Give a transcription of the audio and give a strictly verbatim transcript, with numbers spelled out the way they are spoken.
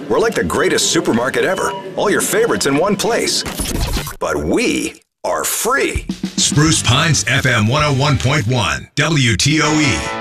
We're like the greatest supermarket ever. All your favorites in one place. But we are free. Spruce Pines F M one oh one point one, W T O E.